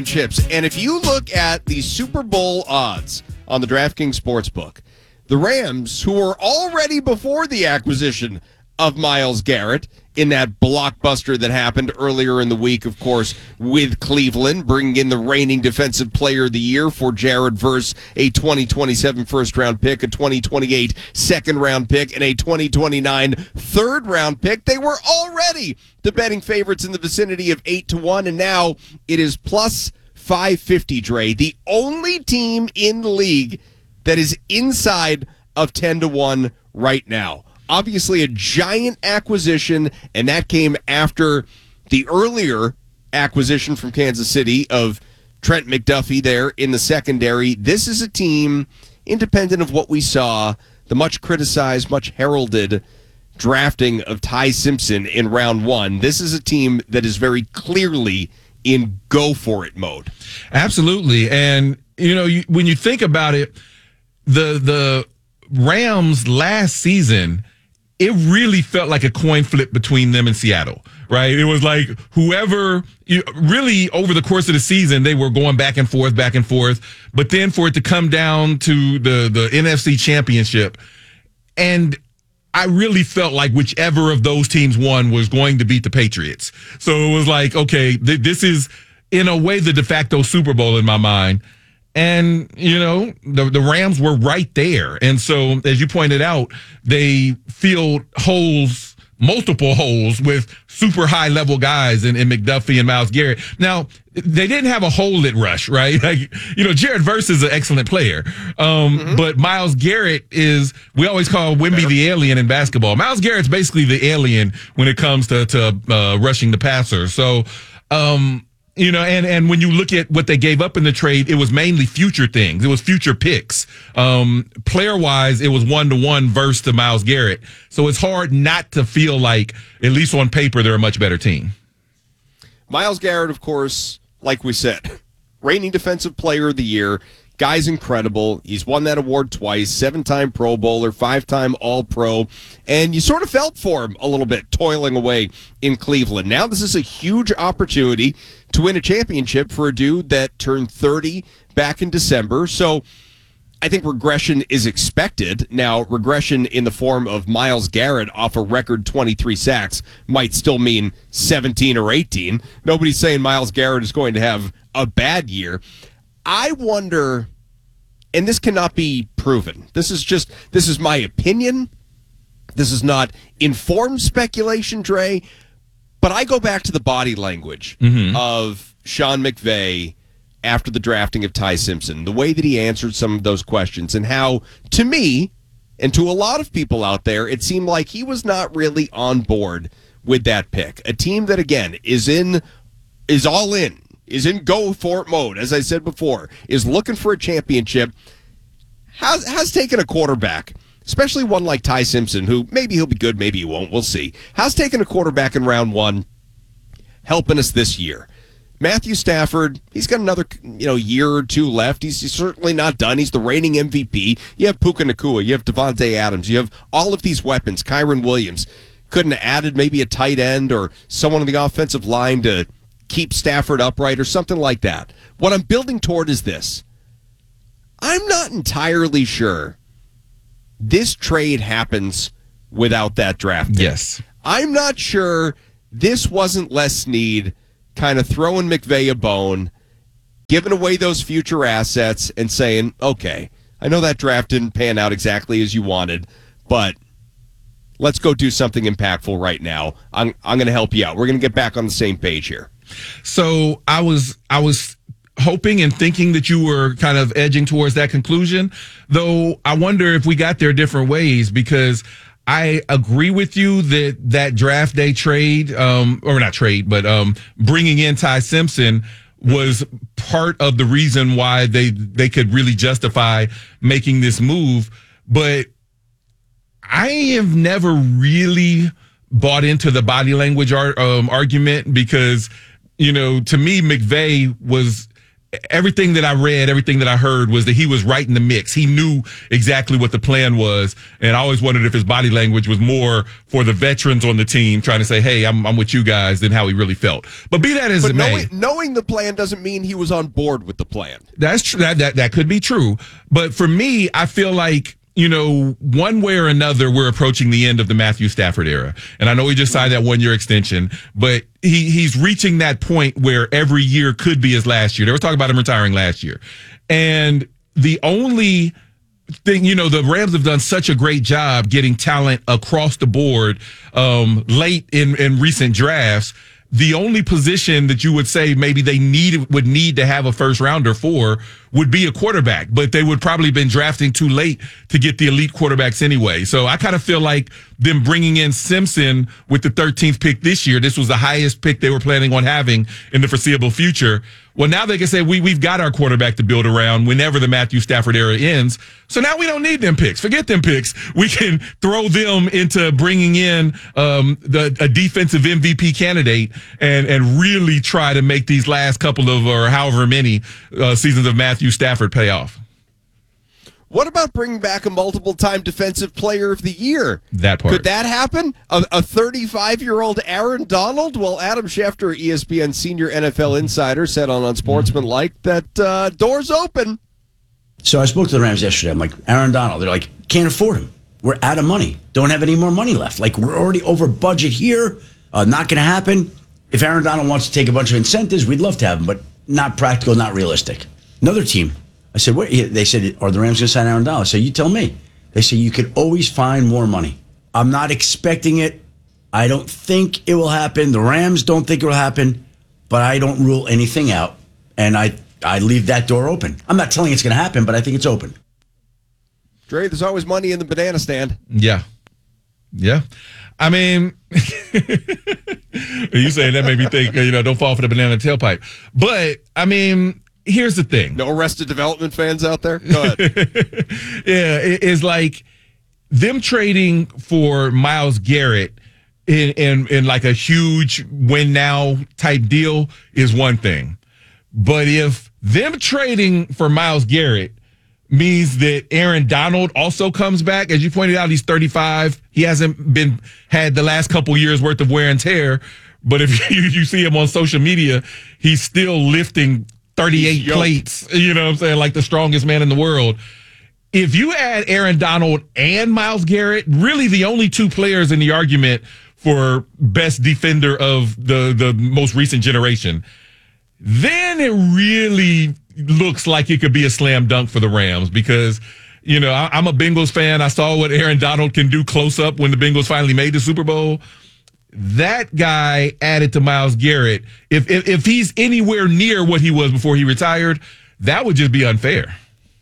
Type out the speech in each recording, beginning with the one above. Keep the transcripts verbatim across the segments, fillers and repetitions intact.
Chips. And if you look at the Super Bowl odds on the DraftKings Sportsbook, the Rams, who were already before the acquisition of Myles Garrett in that blockbuster that happened earlier in the week, of course, with Cleveland, bringing in the reigning Defensive Player of the Year for Jared Verse, a twenty twenty-seven first-round pick, a twenty twenty-eight second-round pick, and a twenty twenty-nine third-round pick. They were already the betting favorites in the vicinity of eight to one, and now it is plus five fifty, Dre. The only team in the league that is inside of ten to one right now. Obviously a giant acquisition, and that came after the earlier acquisition from Kansas City of Trent McDuffie there in the secondary. This is a team, independent of what we saw, the much criticized, much heralded drafting of Ty Simpson in round one. This is a team that is very clearly in go-for-it mode. Absolutely. And, you know, you, when you think about it, the the Rams last season, it really felt like a coin flip between them and Seattle, right? It was like whoever, you, really over the course of the season, they were going back and forth, back and forth. But then for it to come down to the, the N F C Championship, and I really felt like whichever of those teams won was going to beat the Patriots. So it was like, okay, th- this is in a way the de facto Super Bowl in my mind. And, you know, the, the Rams were right there. And so, as you pointed out, they filled holes, multiple holes with super high level guys in, in McDuffie and Myles Garrett. Now, they didn't have a hole at rush, right? Like, you know, Jared Verse is an excellent player. Um, mm-hmm. But Myles Garrett is, we always call Wemby the alien in basketball. Myles Garrett's basically the alien when it comes to, to uh, rushing the passer. So, um, You know, and, and when you look at what they gave up in the trade, it was mainly future things. It was future picks. Um, player-wise, it was one-to-one versus to Myles Garrett. So it's hard not to feel like, at least on paper, they're a much better team. Myles Garrett, of course, like we said, reigning Defensive Player of the Year. Guy's incredible. He's won that award twice, seven-time Pro Bowler, five-time All-Pro, and you sort of felt for him a little bit, toiling away in Cleveland. Now this is a huge opportunity to win a championship for a dude that turned thirty back in December. So I think regression is expected. Now, regression in the form of Myles Garrett off a record twenty-three sacks might still mean seventeen or eighteen. Nobody's saying Myles Garrett is going to have a bad year. I wonder, and this cannot be proven. This is just, this is my opinion. This is not informed speculation, Dre, but I go back to the body language mm-hmm. of Sean McVay after the drafting of Ty Simpson, the way that he answered some of those questions, and how, to me, and to a lot of people out there, it seemed like he was not really on board with that pick. A team that, again, is in, is all in. is in go-for-it mode, as I said before, is looking for a championship, has, has taken a quarterback, especially one like Ty Simpson, who maybe he'll be good, maybe he won't, we'll see, has taken a quarterback in round one, helping us this year. Matthew Stafford, he's got another you know year or two left. He's, he's certainly not done. He's the reigning M V P. You have Puka Nacua, you have Devontae Adams, you have all of these weapons, Kyron Williams. Couldn't have added maybe a tight end or someone on the offensive line to keep Stafford upright or something like that. What I'm building toward is this. I'm not entirely sure this trade happens without that draft pick. Yes. I'm not sure this wasn't Les Snead kind of throwing McVay a bone, giving away those future assets and saying, okay, I know that draft didn't pan out exactly as you wanted, but let's go do something impactful right now. I'm, I'm going to help you out. We're going to get back on the same page here. So I was I was hoping and thinking that you were kind of edging towards that conclusion, though I wonder if we got there different ways, because I agree with you that that draft day trade, um, or not trade, but um, bringing in Ty Simpson was part of the reason why they they could really justify making this move. But I have never really bought into the body language ar- um, argument because, you know, to me, McVay was everything that I read, everything that I heard was that he was right in the mix. He knew exactly what the plan was. And I always wondered if his body language was more for the veterans on the team trying to say, hey, I'm, I'm with you guys, than how he really felt. But be that as but it knowing, may. knowing the plan doesn't mean he was on board with the plan. That's true. That, that, that could be true. But for me, I feel like, you know, one way or another, we're approaching the end of the Matthew Stafford era. And I know he just signed that one year extension, but he, he's reaching that point where every year could be his last year. They were talking about him retiring last year. And the only thing, you know, the Rams have done such a great job getting talent across the board, um, late in, in recent drafts. The only position that you would say maybe they need would need to have a first rounder for would be a quarterback, but they would probably been drafting too late to get the elite quarterbacks anyway. So I kind of feel like them bringing in Simpson with the thirteenth pick this year, this was the highest pick they were planning on having in the foreseeable future. Well, now they can say we, we've got our quarterback to build around whenever the Matthew Stafford era ends. So now we don't need them picks. Forget them picks. We can throw them into bringing in um, the, a defensive M V P candidate and, and really try to make these last couple of, or however many uh, seasons of Matthew Stafford pay off. What about bringing back a multiple-time Defensive Player of the Year? That part. Could that happen? A thirty-five-year-old Aaron Donald? Well, Adam Schefter, E S P N senior N F L insider, said on Unsportsmanlike that uh, door's open. So I spoke to the Rams yesterday. I'm like, Aaron Donald. They're like, can't afford him. We're out of money. Don't have any more money left. Like, we're already over budget here. Uh, not going to happen. If Aaron Donald wants to take a bunch of incentives, we'd love to have him, but not practical, not realistic. Another team. I said, what? They said, are the Rams going to sign Aaron Donald? I said, you tell me. They said, you could always find more money. I'm not expecting it. I don't think it will happen. The Rams don't think it will happen, but I don't rule anything out. And I, I leave that door open. I'm not telling you it's going to happen, but I think it's open. Dre, there's always money in the banana stand. Yeah. Yeah. I mean, you saying that made me think, you know, don't fall for the banana tailpipe. But, I mean, here's the thing. No Arrested Development fans out there? Go ahead. Yeah, it's like them trading for Myles Garrett in, in, in like a huge win now type deal is one thing. But if them trading for Myles Garrett means that Aaron Donald also comes back, as you pointed out, he's thirty-five. He hasn't been had the last couple years worth of wear and tear. But if you, you see him on social media, he's still lifting thirty-eight plates, you know what I'm saying, like the strongest man in the world. If you add Aaron Donald and Myles Garrett, really the only two players in the argument for best defender of the, the most recent generation, then it really looks like it could be a slam dunk for the Rams because, you know, I, I'm a Bengals fan. I saw what Aaron Donald can do close up when the Bengals finally made the Super Bowl. That guy added to Myles Garrett, if, if if he's anywhere near what he was before he retired, that would just be unfair.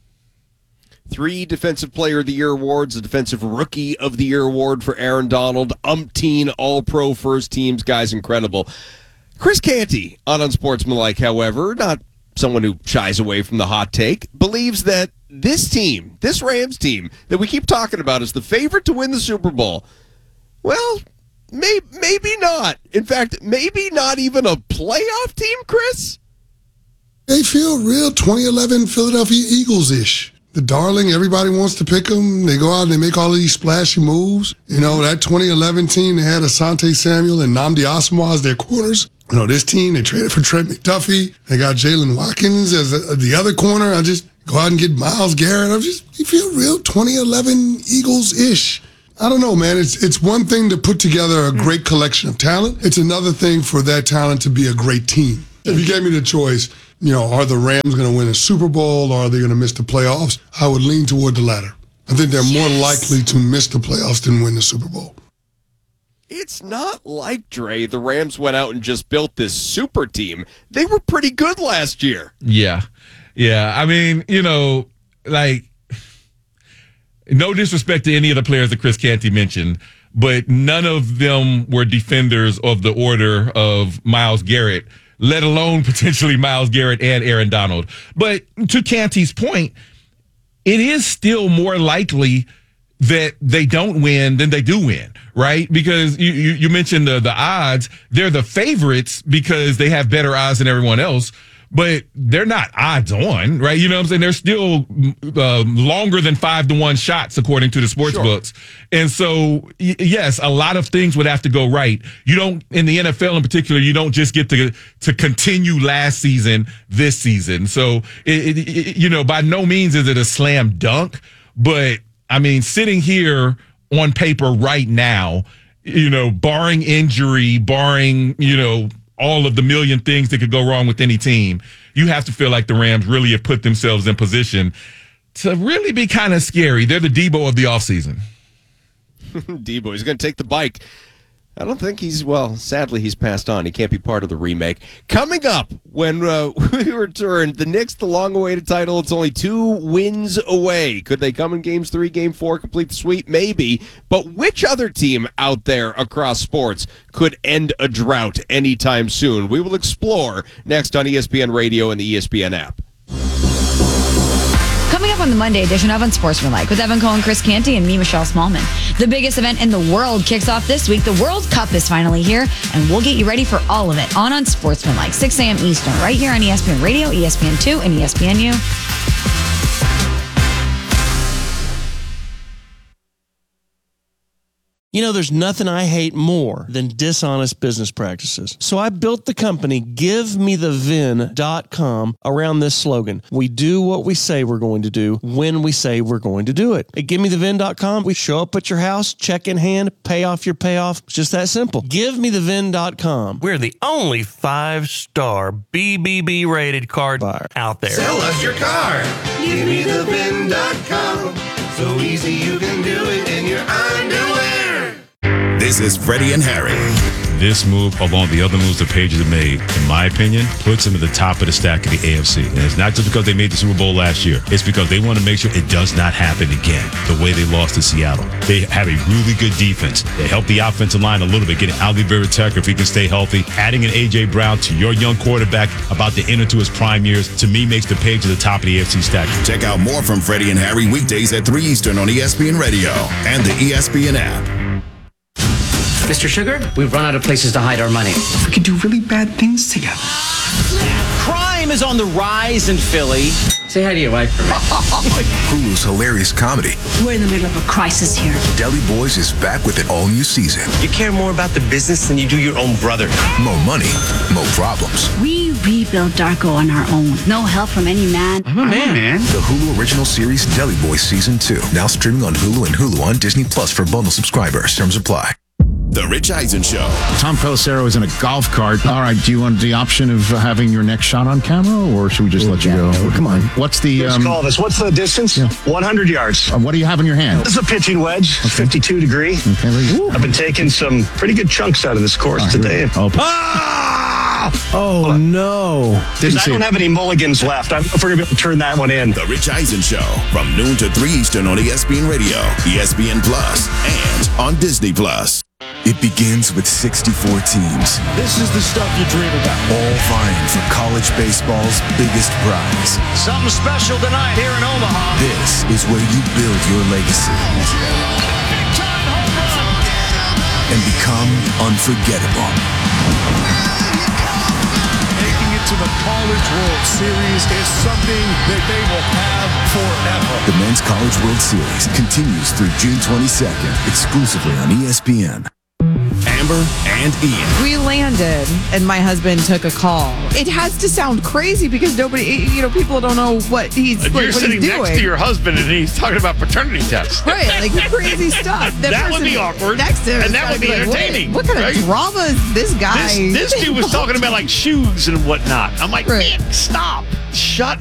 Three Defensive Player of the Year awards, a Defensive Rookie of the Year award for Aaron Donald, umpteen All-Pro first teams, guys, incredible. Chris Canty on Unsportsmanlike, however, not someone who shies away from the hot take, believes that this team, this Rams team that we keep talking about is the favorite to win the Super Bowl. Well, Maybe, maybe not. In fact, maybe not even a playoff team, Chris? They feel real twenty eleven Philadelphia Eagles-ish. The darling, everybody wants to pick them. They go out and they make all of these splashy moves. You know, that twenty eleven team, they had Asante Samuel and Nnamdi Asomugha as their corners. You know, this team, they traded for Trent McDuffie. They got Jalen Watkins as a, the other corner. I just go out and get Myles Garrett. I just, you feel real twenty eleven Eagles-ish. I don't know, man. It's it's one thing to put together a great collection of talent. It's another thing for that talent to be a great team. If you gave me the choice, you know, are the Rams going to win a Super Bowl or are they going to miss the playoffs? I would lean toward the latter. I think they're yes. more likely to miss the playoffs than win the Super Bowl. It's not like, Dre, the Rams went out and just built this super team. They were pretty good last year. Yeah. Yeah. I mean, you know, like, no disrespect to any of the players that Chris Canty mentioned, but none of them were defenders of the order of Myles Garrett, let alone potentially Myles Garrett and Aaron Donald. But to Canty's point, it is still more likely that they don't win than they do win, right? Because you, you, you mentioned the, the odds. They're the favorites because they have better odds than everyone else. but they're not odds on, right? You know what I'm saying? They're still uh, longer than five to one shots, according to the sports Sure. books. And so, y- yes, a lot of things would have to go right. You don't, in the N F L in particular, you don't just get to to continue last season this season. So, it, it, it, you know, by no means is it a slam dunk, but I mean, sitting here on paper right now, you know, barring injury, barring, you know, all of the million things that could go wrong with any team, you have to feel like the Rams really have put themselves in position to really be kind of scary. They're the Debo of the offseason. Debo, he's going to take the bike. I don't think he's, well, sadly, he's passed on. He can't be part of the remake. Coming up, when uh, we return, the Knicks, the long-awaited title, it's only two wins away. Could they come in games three, game four, complete the sweep? Maybe. But which other team out there across sports could end a drought anytime soon? We will explore next on E S P N Radio and the E S P N app. Coming up on the Monday edition of Unsportsmanlike with Evan Cohen, Chris Canty, and me, Michelle Smallman. The biggest event in the world kicks off this week. The World Cup is finally here, and we'll get you ready for all of it on Unsportsmanlike, six a.m. Eastern, right here on E S P N Radio, E S P N two, and E S P N U. You know, there's nothing I hate more than dishonest business practices. So I built the company give me the vin dot com around this slogan. We do what we say we're going to do when we say we're going to do it. At give me the vin dot com, we show up at your house, check in hand, pay off your payoff. It's just that simple. give me the vin dot com. We're the only five-star B B B rated card buyer out there. Sell us your car. give me the vin dot com. So easy you can do it in your underwear. This is Freddie and Harry. This move, along the other moves the Patriots have made, in my opinion, puts them at the top of the stack of the A F C. And it's not just because they made the Super Bowl last year. It's because they want to make sure it does not happen again, the way they lost to Seattle. They have a really good defense. They help the offensive line a little bit, getting Ali Veritek if he can stay healthy. Adding an A J. Brown to your young quarterback about to enter to his prime years, to me, makes the Patriots at the top of the A F C stack. Check out more from Freddie and Harry weekdays at three Eastern on E S P N Radio and the E S P N app. Mister Sugar, we've run out of places to hide our money. We could do really bad things together. Crime is on the rise in Philly. Say hi to your wife for me. Hulu's hilarious comedy. We're in the middle of a crisis here. Deli Boys is back with an all-new season. You care more about the business than you do your own brother. More money, more problems. We rebuilt Darko on our own. No help from any man. I'm a man, man. The Hulu original series Deli Boys Season two. Now streaming on Hulu and Hulu on Disney Plus for bundle subscribers. Terms apply. The Rich Eisen Show. Tom Pelissero is in a golf cart. All right, do you want the option of uh, having your next shot on camera, or should we just Ooh, let you go? No, come on. What's the... Let's um, call this. What's the distance? Yeah. one hundred yards. Uh, what do you have in your hand? This is a pitching wedge, okay. fifty-two degree. Okay, I've been taking some pretty good chunks out of this course right, today. Oh, ah! oh no. I don't have any mulligans left. I don't know if we're going to be able to turn that one in. The Rich Eisen Show from noon to three Eastern on E S P N Radio, E S P N Plus, and on Disney Plus. It begins with sixty-four teams. This is the stuff you dream about. All vying for college baseball's biggest prize. Something special tonight here in Omaha. This is where you build your legacy and become unforgettable. Making it to the College World Series is something that they will have forever. The Men's College World Series continues through June twenty-second, exclusively on E S P N. Amber and Ian. We landed, and my husband took a call. It has to sound crazy because nobody, you know, people don't know what he's, You're like, what sitting he's next doing. to your husband, and he's talking about paternity tests. Right, like crazy stuff. The that would person be awkward, next to him and that would be like, entertaining. What, what kind right? of drama is this guy? This, this dude was talking about like shoes and whatnot. I'm like, right. man, stop, shut